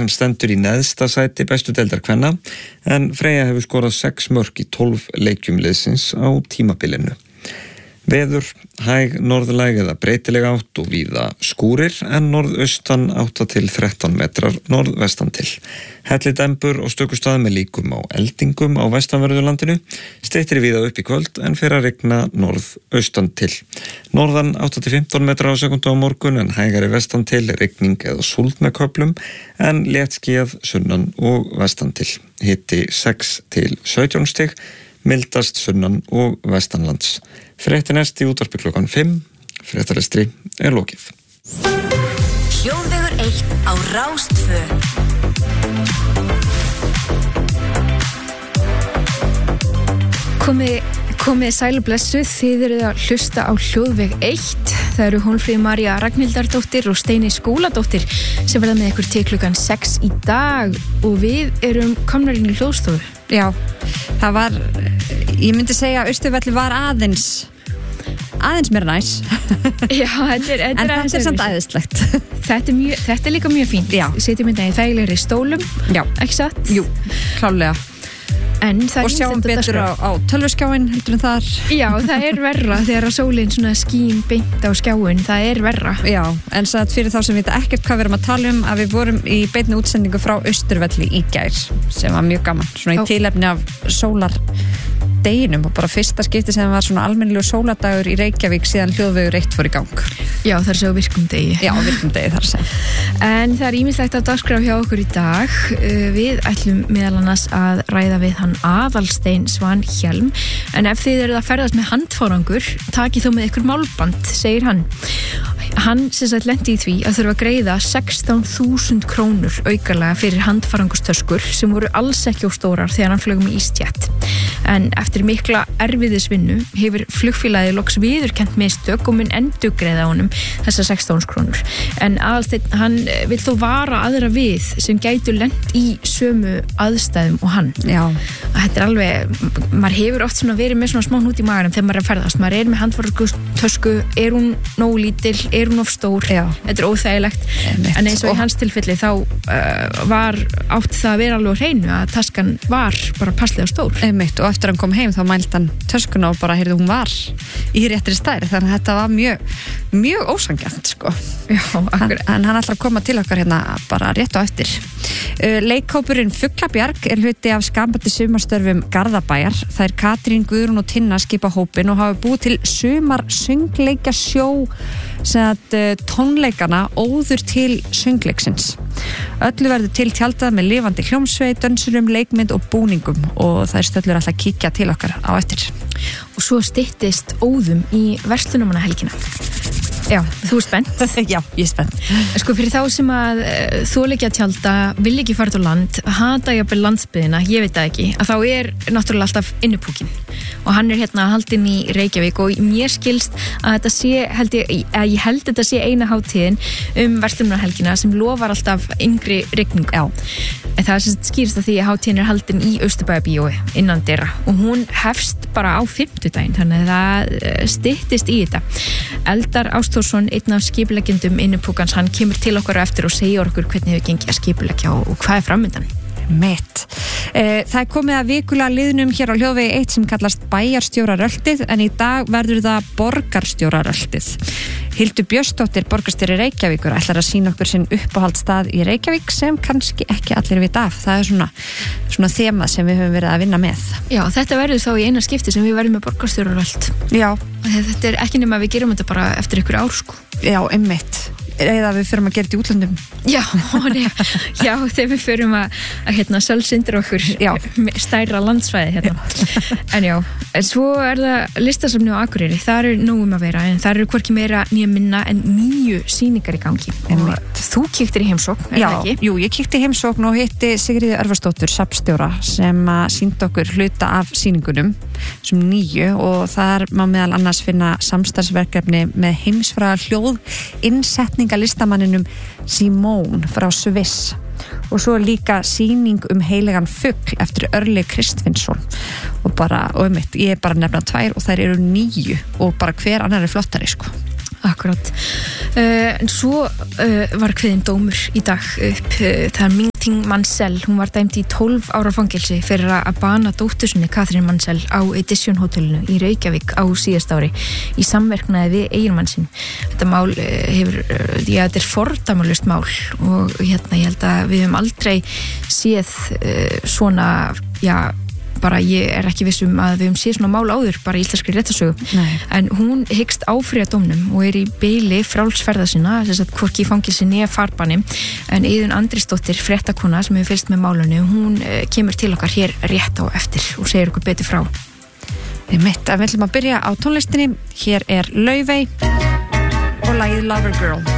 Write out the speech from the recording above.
sem stendur í neðsta sæti bestu deildar kvenna en Freyja hefur skorað 6 mörk í 12 leikjum liðsins á tímabilinu. Veður, hæg norðlæg eða breytileg átt og víða skúrir en norðaustan 8 til 13 metrar norðvestan til. Hellidembur og stökkustað með líkum á eldingum á vestanverðurlandinu, styttir víða upp í kvöld en fer að rigna norðaustan til. Norðan 8 til 15 metrar á sekundu á morgun en hægari vestan til, rigning eða súld með köflum en léttskýjað sunnan og vestan til. Hiti 6 til 17 stig, mildast sunnan og vestanlands. Fréttir næst í útvarpi klukkan 5. Fréttarestri lokið. Hljóðvegur 1 á Rás2. Komið sælublessuð, þið eruð að hlusta á Hljóðveg 1. Það eru Hólmfríður María Ragnhildardóttir og Steini Skúladóttir sem verða með ykkur til klukkan 6 í dag og við erum komnar inn í hljóðstofu. Já, það var, ég myndi segja að Austurvelli var aðeins mér næs. Já, þetta er samt æðislegt. Þetta er líka mjög fínt. Já. Setjum þetta í þægilegri stólum. Já. Ekki satt? Jú, klálega. Og sjáum betur á tölvuskjáin heldur en þar. Já, það er verra þegar að sólin svona skín beint á skjáin, það er verra. Já, en satt fyrir þá sem vita ekkert hvað við erum að tala að við vorum í beinni útsendingu frá Austurvelli í gær, sem var mjög gaman, svona í tilefni af sólardeginum og bara fyrsta skipti sem var svona almennilegur sólardagur í Reykjavík síðan Hljóðvegur 1 fór í gang. Já, það er svo virkum degi. Já, virkum degi þar sem. En það er ýmislegt á dagskrá hjá okkur í dag. Við ætlum meðal annars að ræða við hann Aðalstein Svan Hjelm, en ef þið eruð að ferðast með handfárangur, takið þó með ykkur málband, segir hann. Hann sem sagt lenti í því að þurfa að greiða 16.000 krónur aukalega fyrir handfarangustöskur sem voru alls ekki of stórar þegar hann flög með EasyJet. En eftir mikla erfiðisvinnu hefur flugfélagið loks viðurkennt mistök og mun endurgreiða honum þessar 16.000 krónur. En Aðalsteinn, hann vill þó vara aðra við sem gætu lent í sömu aðstæðum og hann. Já. Þetta er alveg, maður hefur oft svona verið með svona smá hnút í maganum þegar maður er að ferðast. Maður er með handfarangustösku, er hún nógu lítil, er hún of stór? Já. Þetta er óþægilegt. En eins og í hans tilfelli þá var átt það að vera alveg á hreinu að taskan var bara passlega stór. Einmitt, og eftir hann kom heim þá mælti hann töskuna og bara heyrði hún var í réttri stærð, þannig að þetta var mjög ósanngjarnt sko. Já, akkurat. En hann ætlar að koma til okkar hérna bara rétt á eftir. Leikhópurinn Fuglabjarg er hluti af skapandi sumarstörfum Garðabæjar. Það er Katrín, Guðrún og Tinna skipa hópinn og hafa búið til sumar söngleikja sjó sem að tónleikana óður til söngleiksins. Öllu verður til tjaldað með lifandi hljómsveit, dönsurum, leikmynd og búningum og það er stöllur alltaf að kíkja til okkar á eftir. Og svo styttist óðum í verslunarmannahelgina. Já, þú er spennt? Já, ég er spennt. Sko fyrir þá sem að þola ekki að tjalda, vil ekki fara til land, hata jafnvel landsbyggðina, ég veit það ekki, að þá er náttúrulega alltaf innupúkinn. Og hann er hérna haldinn í Reykjavík og mér skilst að þetta sé, ég held þetta sé eina hátíðin verslunarmannahelgina sem lofar alltaf yngri rigningu. Já. En það skýrst að því að hátíðin er haldinn í Austurbæjarbíói innan dyra og hún hefst bara á 50-daginn, þannig að það styttist í þetta. Eldar Ástórsson, einn af skipuleggjendum innupúkans, hann kemur til okkur á eftir og segir okkur hvernig hefur gengið að skipuleggja og hvað er framundan. Mitt. Það er komið að vikulega liðnum hér á Hljóðvegi 1 sem kallast bæjarstjóraröltið en í dag verður það borgarstjóraröltið. Hildur Björnsdóttir, borgarstjóri Reykjavíkur, ætlar að sýna okkur sinn uppáhaldsstað í Reykjavík sem kannski ekki allir vita af. Það er svona þemað sem við höfum verið að vinna með. Já, þetta verður þá í eina skipti sem við verðum með borgarstjóraröld. Já. Þetta er ekki nema að við gerum þetta bara eftir ykkur ár sko. Já, einmitt. Eða við förum að gera þetta í útlandum. Já, þegar við förum að sölsindur okkur stærra landsvæði hérna. En já, svo er það listasafni á Akureyri, það er nógum að vera en það eru hvorki meira nýja minna en 9 sýningar í gangi. Og þú kíktir í heimsókn, er það ekki? Jú, ég kíkti í heimsókn og hitti Sigríði Örvarsdóttur, safnstjóra, sem sýndi okkur hluta af sýningunum sem 9 og þar má meðal annars finna samstarfsverkefni með heimsfræga hljóðinnsetningaลิstamanninum Simone frá Sviss og svo líka sýning heilagan fugl eftir Örli Kristfinnsson og ég er bara að nefna 2 og þær eru 9 og bara hver annar er flottari sko. Akkurat. En svo var kveðinn dómur í dag upp. Það er Thing Mansell, hún var dæmd í 12 ára fangelsi fyrir að bana dóttur sinni Katrín Mansell á Edition hótelinu í Reykjavík á síðast ári í samverknaði við eiginmann sinn. Þetta mál þetta fordæmalaust mál og ég held að við höfum aldrei séð svona, bara ég ekki viss að við höfum séð svona mál áður bara í íslenskri réttarsögu. En hún hyggst áfrýja dómnum og í beili frjálsferða sinna, þess að hvorki í fangelsi né farbanni, en Iðunn Andrésdóttir, fréttakona sem hefur fylgst með málunni, hún kemur til okkar hér rétt á eftir og segir okkur betur frá. Við ætlum að byrja á tónlistinni. Hér Laufey og lagið Lover Girl.